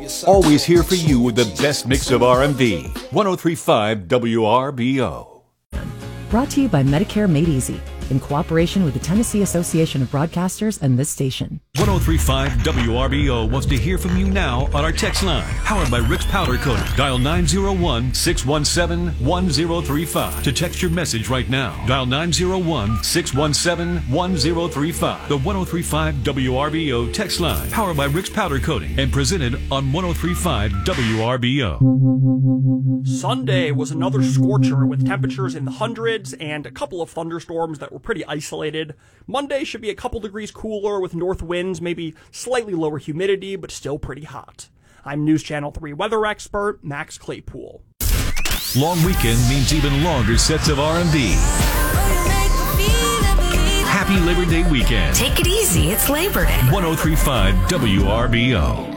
Always here for you with the best mix of R&B. 103.5 WRBO. Brought to you by Medicare Made Easy, in cooperation with the Tennessee Association of Broadcasters and this station. 103.5 WRBO wants to hear from you now on our text line. Powered by Rick's Powder Coating. Dial 901-617-1035 to text your message right now. Dial 901-617-1035. The 103.5 WRBO text line. Powered by Rick's Powder Coating and presented on 103.5 WRBO. Sunday was another scorcher with temperatures in the hundreds and a couple of thunderstorms that were pretty isolated. Monday should be a couple degrees cooler with north winds, maybe slightly lower humidity, but still pretty hot. I'm News Channel 3 weather expert Max Claypool. Long weekend means even longer sets of R&B. Happy Labor Day weekend. Take it easy, it's Labor Day. 103.5 WRBO.